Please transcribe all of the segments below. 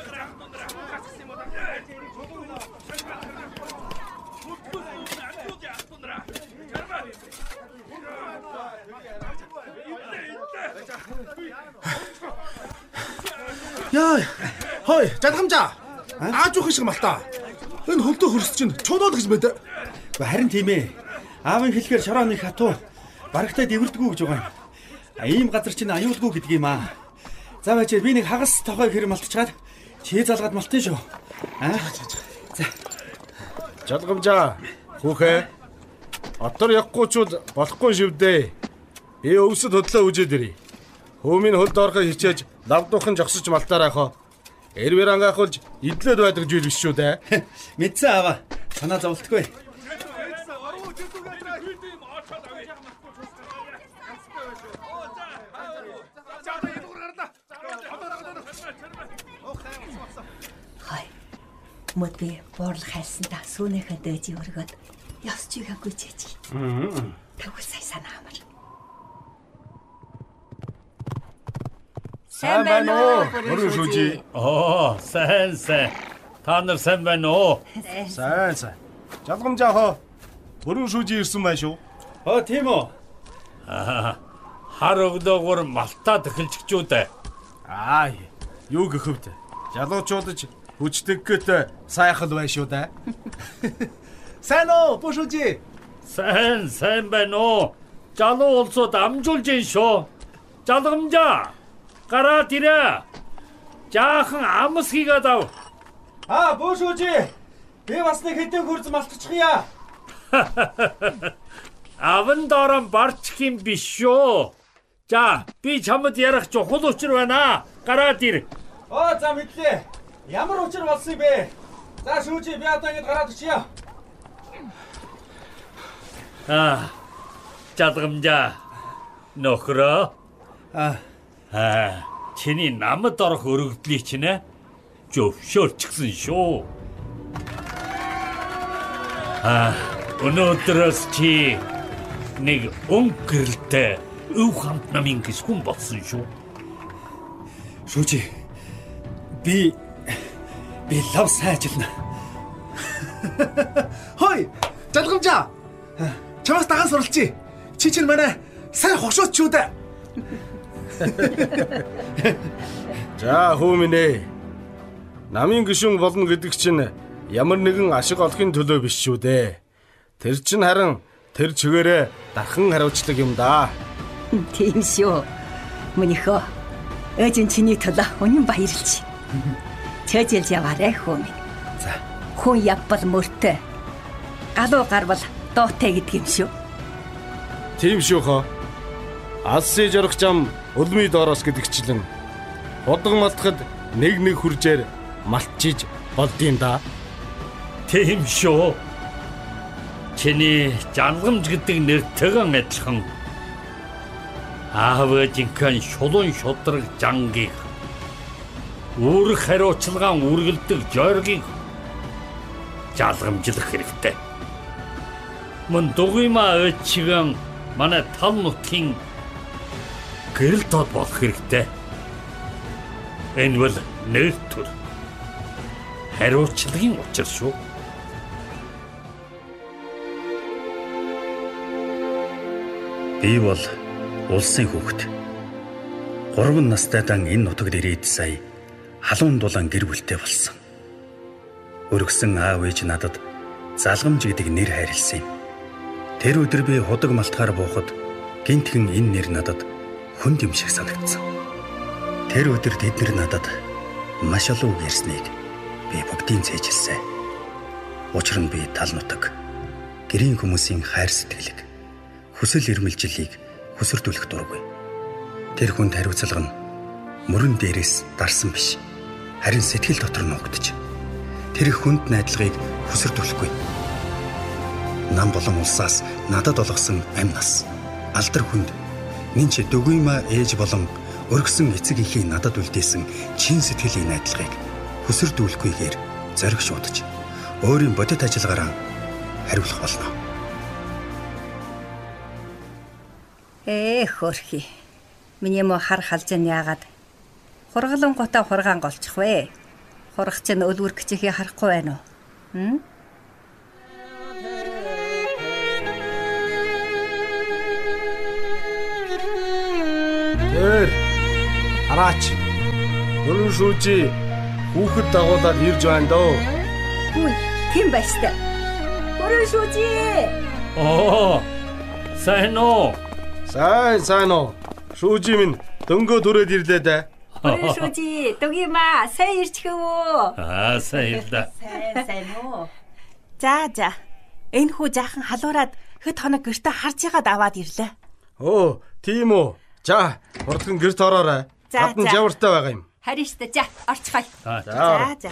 Яа, хой, жадгамжаа. Ааж ухах шиг малтаа. Энэ хөлтөө хөрс чинь чудаад гэж мэд. Харин тийм ээ. Аавын хэлэхээр шорооны хатуу барагтай дэвэрдэггүй гэж байгаа юм. Ийм газар чинь аюулгүй гэдэг юм аа. За бачаа би нэг хагас тогой хэр малтчихад чи залгаад малтын шүү. За. Жадгамжаа. Хүүхэ. Отор явахгүйчүүд болохгүй шивдээ. Би өвсөд хөдлөө үжээд ирье. Хөөмийн хөлд орохыг хичээж лавдуухан жогсож малтаарай хоо. Эрвэр ангаахулж идлээд байдаг зүйл биш шүү дээ. Мэдсэн аваа. Санаа зовлтгүй. Хай. Мод би буурлах хайсандаа сүүнийхээ дээжи өргөд ёс чигээгүй чийж. Тэгвэл сая санаа амар. Сайн байна уу? Өрөө шүүжи. Сайн. Та нар сайн байна уу? Сайн. Жадгамжаа хоо. Өрөө шүүжи ирсэн байх шүү. Тийм үү? Хар өглөөгөр малтаад эхэлчихэж үү дээ. Юу гэхвд. Жалуучуудаж хүчтэйгтэй сайхан байх шүү дээ. Сайн уу, бушүүжи. Сайн байна уу? Жалуу улсууд амжуулж ин шүү. Жадгамжаа. Гараад ирээ. Жаахан амс хийгээд ав. Бушүүжи. Би бас нэг хэдэн хурц малтчихъя. Аван дорон барчих юм биш шүү. За, би чамд ярих чухал учир байна. Гараад ир. За мэдлээ. Ямар учир болсон юм бэ? За шүүжи би одоо ингэж гараад очия. Жадгамжаа. Нөхрөө. Чиний намд орох өргөдлийг чинь зөвшөөрчихсөн шүү. Өнөөдрөөс чи нэг өнгөрөлтэй өв хамт намын гисгүн болсон шүү. Шүүжи. Би лав сайн ажиллана. Хой, жадгамжаа. Чамаас дагаа суралцъя. Чи чинь манай сайн хошооч шүү дээ. За хөөминэ. Намын гишүүн болно гэдэг чинь ямар нэгэн ашиг олохын төлөө биш шүү дээ. Тэр чинь харин тэр чигээрээ дархан хариуцлаг юм да. Тийм шүү. Мөнийхөө ээж чиний төлөө үнэн баярлж. Чэжэлж яваарэ хөөми. За. Хүн явбал мөртөө. Галуу гарвал дуутай гэдэг юм шүү. Тийм шүү хоо. Алсын жорох зам өлмий доороос гэдэгчлэн бодог малтахад нэг хүржээр малтчиж болдгийн да. Тийм шүү. Чиний жангамж гэдэг нэртэйгэн адилхан аав ээжийнхэн шулуун шудраг жангийг үүрэг хариуцлагаан үргэлдэг жоргийг жалгамжлах хэрэгтэй. Мөн дугуймаа ээжигэн манай тал нутгийн гэрэл тод болох хэрэгтэй. Энэ бол нэр төр хариуцлагын учир шүү. Би бол улсын хүүхэд. 3 настайдан энэ нутагт ирээд сая халуун дулаан гэр бүлтэй болсон. Өргөсөн аав ээж надад залгамж гэдэг нэр хайрлсан юм. Тэр өдөр би худаг малтахаар буухад гинтхэн энэ нэр надад хүнд юм шиг санагдсан. Тэр өдөр тэд нар надад маш олон үг ярьсныг би бүгдийг цээжилсэн. Учир нь би тал нутаг гэрийн хүмүүсийн хайр сэтгэлийг хүсэл эрмэлзлийг хүсэрдүүлэх дургүй. Тэр хүнд хариуцлага нь мөрөн дээрээс дарсан биш. Харин сэтгэл дотор нуугдж тэр хүнд найдлагыг хүсэрдүүлэхгүй. Нам болон улсаас надад олгосон амь нас алдар хүнд нинч дөгүймаа ээж болон өргөсөн эцэг эхийн надад үлдээсэн чин сэтгэлийн найдлагыг хүсэрдүүлэхгүйгээр зориг шуудаж өөрийн бодит ажиллагаараа хариулах болно. Хөрхи. Миний мө хар халжин яагаад хургалан гота хургаан голчих вэ? Хурах чинь өлгөр гिचхийг харахгүй байна уу? Тэр хараач. Дөрөв шүүжи хүүхэд дагуулаад ирж байна дөө. Хүй, тийм байж та. Гөрөө шүүжээ. Оо. Сайн уу? Сайн уу. Шүүжи минь дөнгөө түрээд ирлээ да. Гөрөө шүүжээ. Дугийма, сайн ирчихв. Сайн л да. Сайн уу? За. Энэ хүү жаахан халуураад хэд хоног гэртээ харж ягаад аваад ирлээ. Оо, тийм үү. За, хурдхан гэрт ороорой. Гадна жавартай байгаа юм. Харин штэ. За, орчихъя. За.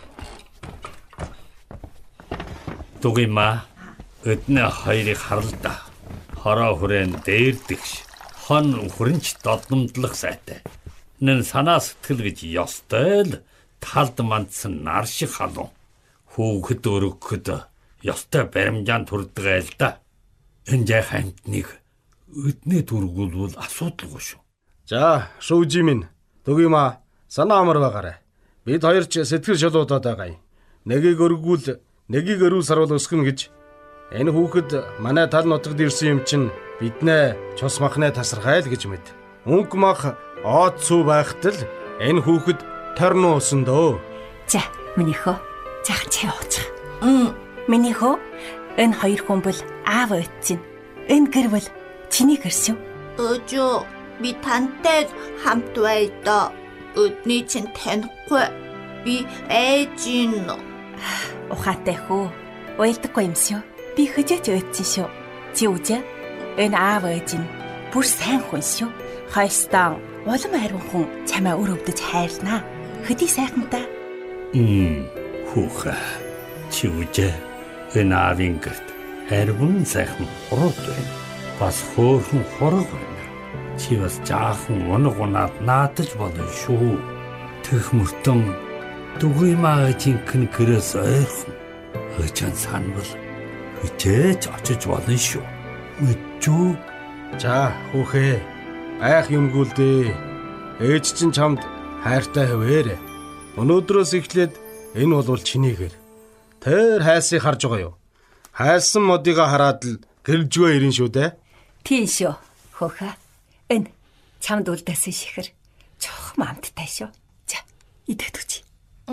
Дугийма, өднө хоёрыг харлаа. Хороо хүрээн дээрдэгш. Хон хүрэнч додномдлох сайтай. Нэн санаа сэтгэл гэж ёстой л талд мандсан нар шиг халуун. Хүүхэд өргөхөд ёстой баримжаан турдгаа л да. Энэ жах амтныг өднөө дүргүүлвэл асуудалгүй шүү. За, шүүжи минь. Дугийма, санаа амар байгаарай. Бид хоёр ч сэтгэл шалуудаад байгаа юм. Нэгийг өргөвөл, нэгийг өрүүл сарвал өсгөн гэж. Энэ хүүхэд манай тал нутагт ирсэн юм чинь биднээ цус махнаа тасархай л гэж мэд. Өнгө мах оод сүү байхад л энэ хүүхэд торно усан дөө. За, минийхөө. Зах чи явуучих. Минийхөө энэ хоёр хүн бол аав ээж чинь. Энэ гэр бол чиний гэр шүү. Өөжөө, би тантай хамт байдаг. Өдний чинь танихгүй. Би ээжин. Ухаатай хөө. Уйлдаггүй юм шүү. Би хөжөөж өөдсөн шүү. Чи үзээ. Энэ аав ээж нь бүр сайн хүн шүү. Хойстон улам ариун хүн чамаа өр өвдөж хайрлнаа. Хөдий сайхантай. Хүүхэ. Чи үзээ. Энэ аавын гэрт ариун сайхан хурд байна. Бас хөөрхөн хураг байна. Чи бас жаахан унаад наадаж болно шүү. Тэгэх мөртөн Дугиймаа жинхэнэ гэрээс ойрхон өчөн санвал хичээж очиж болно шүү. Мэдчихв. За, хүүхээ. Айх юмгүй л дээ. Ээж чинь чамд хайртай хэвээр. Өнөөдрөөс эхлээд энэ бол чиний гэр. Тэр хайсыг харж байгаа юу? Хайсан модыгаа хараад л гэржгөө ирэн шүү дээ. Тийм шүү. Хөөхэ. Энэ чамд үлдээсэн шихэр чухам амттай шүү. За, идэт үчи.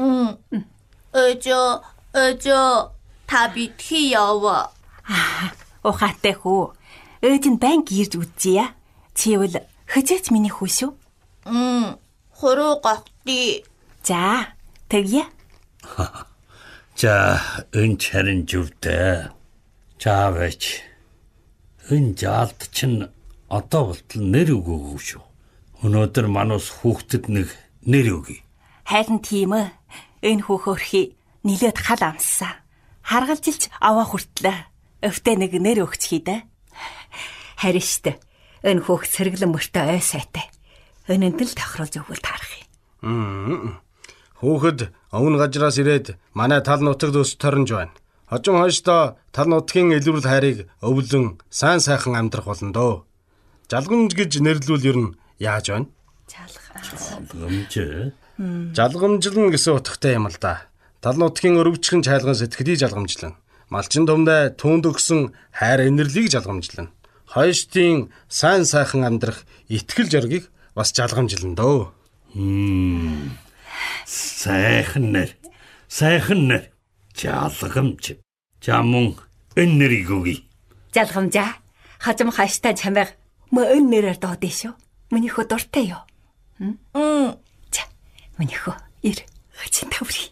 Өөжөө, та битгий яваа. Ухаатай хүү. Ээж нь банк ирж үзье. Чи бол хөжөөч миний хүү шүү. Хуруу гахти. За, тэгье. За, энэ чарын зүвдээ. Чаавч. Энэ жаалт чинь одоо болтол нэр өгөөгүй шүү. Өнөөдөр манус хүүхдэд нэг нэр өгье. Харин тийм ээ. Энэ хүүхөрхий нилээд хал амссан. Харгалжилж аваа хүртлээ. Өвтөө нэг нэр өгч хийдэ. Харин штэ. Энэ хүүхд сэргэлэн мөртөө ой сайтай. Өнөнд л тохируулж өгвөл таарах юм. Хүүхэд өвн гажраас ирээд манай тал нутагт өс торнж байна. Хожим хойштоо тал нутгийн илрүүл хайрыг өвлөн сайн сайхан амьдрах болно дөө. Жалгамж гэж нэрлүүл ер нь яаж байна? Жалгамж. Жалгамжлан гэсэн утгатай юм л да. Тал нутгийн өрөвчгөн чайлган сэтгэлийг жалгамжлан. Малчин төмдөө түүнд өгсөн хайр инэрлийг жалгамжлан. Хойштын сайн сайхан амьдрах итгэл зоргийг бас жалгамжлан дөө. Сайхан нэр. Жалгамж. Жамун энэ нэрийг өгье. Жалгамжаа. Хажим хааштай чамайг мөн энэ нэрээр дуудъя шүү. Минийхөө дуртай юу? За, минийхөө ир хачин таври.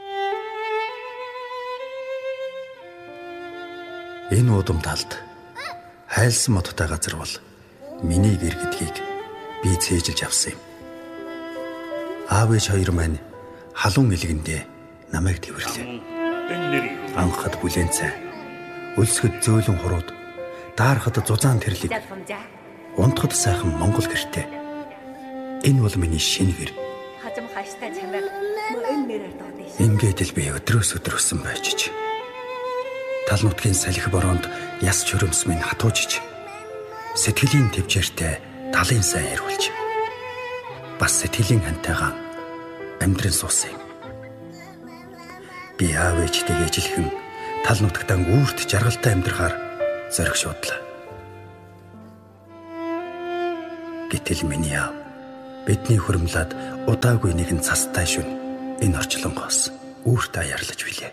Энэ удам талд хайлсан модтой газар бол миний гэр гэдгийг би цээжилж авсан юм. Аав ээж хоёр маань халуун илгэндээ намайг тэрвэрлээ. Анхад бүлээн цай, өлсгөд зөөлөн хурууд, даарахад зузаан тэрлэг, унтахад сайхан монгол гэртэй. Энэ бол миний шинэ гэр. Хажим хааштай чамайг мөн энэ нэрээр дуудъя шүү. Ингээд л би өдрөөсөн байжиж. Тал нутгийн салхи бороонд яс чөрөмс минь хатуужиж. Сэтгэлийн төвчээртэй талын сайн ярилж. Бас сэтгэлийн хантайгаа амьдрын суусан юм. Би аав ээжтэйгээ жилхэн тал нутагтаа үүрт жаргалтай амьдрахаар зориг шуудлаа. Гэтэл миний аав бидний хөрмлаад удаагүй нэгэн цастай шүн энэ орчлонгоос үүрт аярлаж билээ.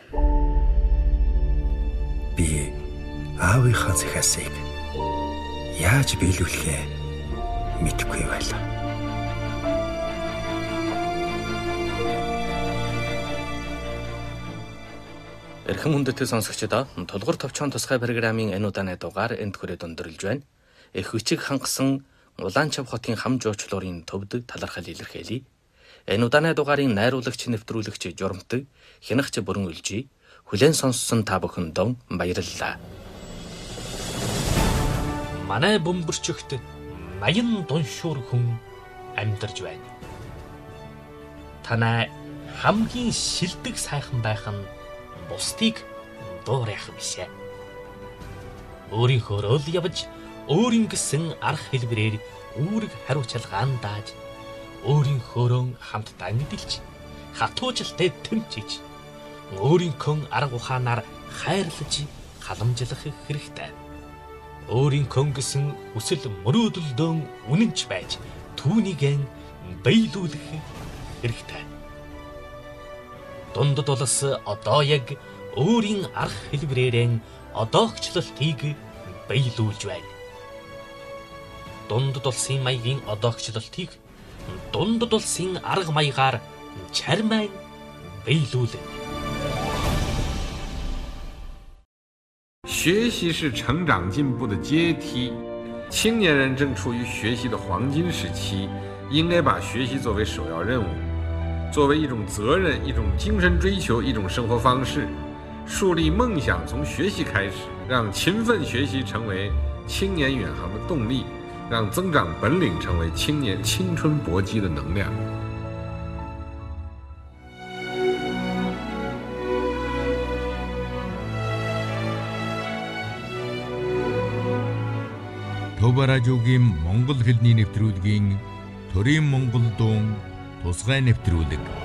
Би аавынхаа захиасыг яаж биелүүлэхээ мэдэхгүй байлаа. Эрхэм хүндэтгэл сонсогчдоо тулгуур товчхон тусгай программын энэ удааны дугаар энд хүрээд өндөрлж байна. Их хүчиг хангасан Улаанчав хотын хам жуучлуурын төвд талархал илэрхийлье. Энэ удааны дугаарын найруулагч нэвтрүүлэгч журамтаг хянагч бүрэн үлжий. Хүлээн сонссон та бүхэндээ баярлалаа. Манай бөмбөрчөгт 80 дуншуур хүн амьдарч байна. Танай хамгийн шилдэг сайхан байх нь бусдыг дуурайх бишээ. Өөрийнхөө л явж, өөрийн гэсэн арга хэлбэрээр үүрэг хариуцлагаан дааж, өөрийнхөөрөө хамтдаа мэдэлж, хатуужилтай тэмцэж, өөрийнхөө арга ухаанаар хайрлаж, халамжлах хэрэгтэй. Өөрийнхөө гэсэн хүсэл мөрөөдөлдөө үнэнч байж, түүнийгээ биелүүлэх хэрэгтэй. Дундад улс одоо яг өөрийн арга хэлбэрээр одоогчлолтыг биелүүлж байна. Дундад улсын маягийн одоогчлолтыг дундад улсын арга маягаар чармай биелүүлнэ. 学习是成长进步的阶梯，青年人正处于学习的黄金时期，应该把学习作为首要任务，作为一种责任、一种精神追求、一种生活方式。树立梦想从学习开始，让勤奋学习成为青年远航的动力，让增长本领成为青年青春搏击的能量。 Төвбаражуугийн Монгол хэлний нэвтрүүлгийн Төрийн Монгол дуун тусгай нэвтрүүлэг